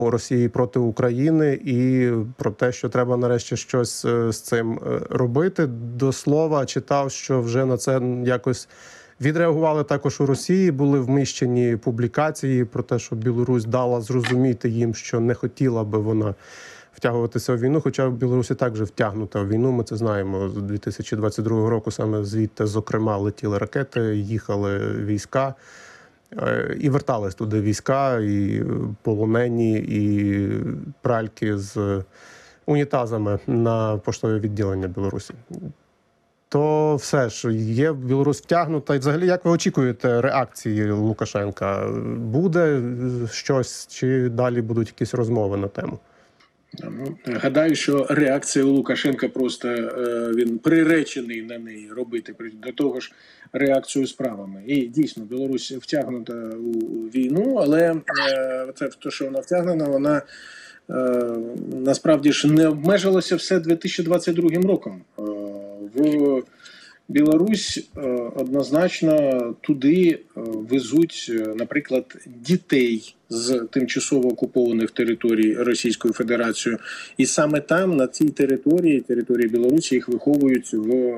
Росії проти України і про те, що треба нарешті щось з цим робити. До слова, читав, що вже на це якось відреагували також у Росії, були вміщені публікації про те, що Білорусь дала зрозуміти їм, що не хотіла би вона втягуватися в війну, хоча в Білорусі також втягнута в війну, ми це знаємо. З 2022 року саме звідти, зокрема, летіли ракети, їхали війська, і вертались туди війська, і полонені, і пральки з унітазами на поштове відділення Білорусі. То все ж, є Білорусь втягнута. І взагалі, як ви очікуєте реакції Лукашенка? Буде щось, чи далі будуть якісь розмови на тему? Гадаю, що реакція у Лукашенка просто він приречений на неї робити, до того ж реакцію справами. І дійсно, Білорусь втягнута у війну, але те, що вона втягнена, вона насправді ж не обмежилося все 2022 роком. В Білорусь однозначно туди везуть, наприклад, дітей з тимчасово окупованих територій Російською Федерацією. І саме там, на цій території Білорусі, їх виховують в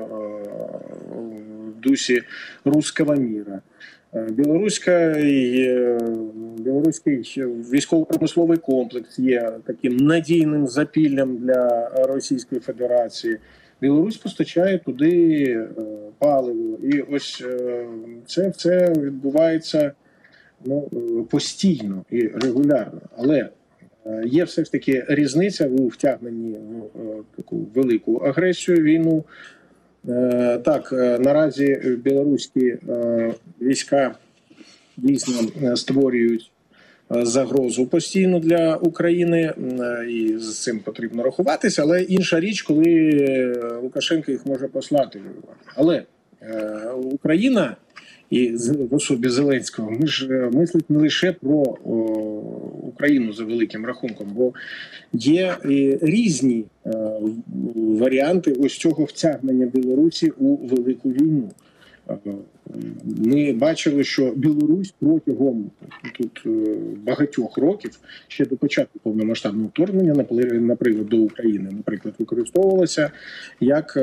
дусі руського міра. Білоруський військово-промисловий комплекс є таким надійним запіллям для Російської Федерації. Білорусь постачає туди паливо. І ось це відбувається постійно і регулярно. Але є все ж таки різниця у втягненні в таку велику агресію, війну. Так, наразі білоруські війська дійсно створюють загрозу постійно для України, і з цим потрібно рахуватися, але інша річ, коли Лукашенко їх може послати. Але Україна, і в особі Зеленського, ми ж мислить не лише про Україну за великим рахунком, бо є різні варіанти ось цього втягнення Білорусі у велику війну. Ми бачили, що Білорусь протягом багатьох років, ще до початку повномасштабного вторгнення, наприклад, до України, використовувалася як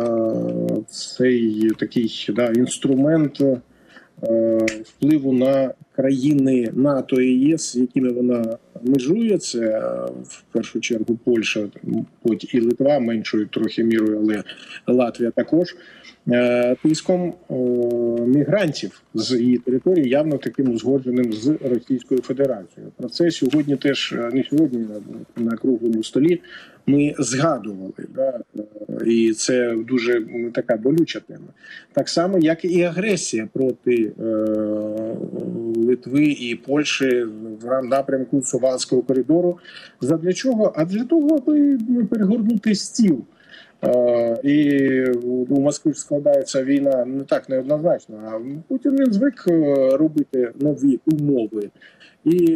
цей такий інструмент впливу на країни НАТО і ЄС, з якими вона межує. Це в першу чергу Польща, потім і Литва, меншою трохи мірою, але Латвія також. Тиском мігрантів з її території, явно таким узгодженим з Російською Федерацією. Про це сьогодні теж, не сьогодні, на круглому столі ми згадували. Да? І це дуже така болюча тема. Так само, як і агресія проти Литви і Польщі в напрямку Сувалського коридору. Задля чого? А для того, аби перегорнути стіл. І у Москві складається війна не так неоднозначно, а Путін він звик робити нові умови. І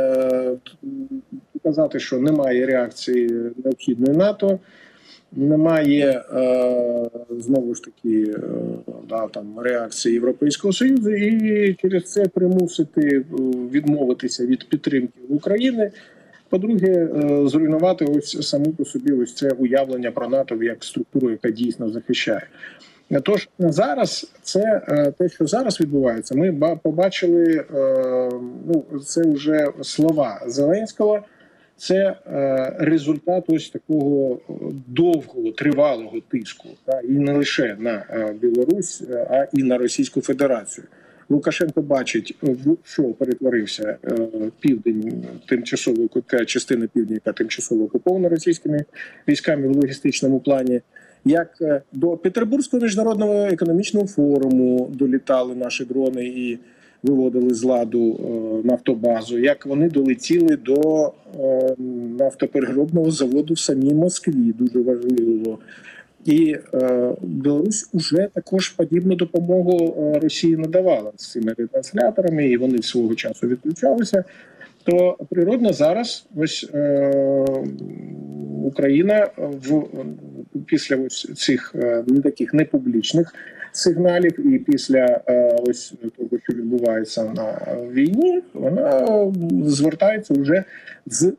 казати, що немає реакції необхідної НАТО, немає, знову ж таки, реакції Європейського Союзу, і через це примусити відмовитися від підтримки України. По-друге, зруйнувати ось саму по собі ось це уявлення про НАТО як структуру, яка дійсно захищає. Тож зараз це те, що зараз відбувається, ми побачили, це вже слова Зеленського, це результат ось такого довгого, тривалого тиску, і не лише на Білорусь, а і на Російську Федерацію. Лукашенко бачить, в що перетворився південь, частина півдня, яка тимчасово окупована російськими військами в логістичному плані, як до Петербурзького міжнародного економічного форуму долітали наші дрони і виводили з ладу нафтобазу, як вони долетіли до нафтопереробного заводу в самій Москві, дуже важливо. І Білорусь уже також подібну допомогу Росії надавала з цими ретрансляторами, і вони свого часу відключалися. То природно зараз ось Україна після ось цих таких непублічних сигналів і після ось того, що відбувається на війні, НАТО. Вона звертається вже з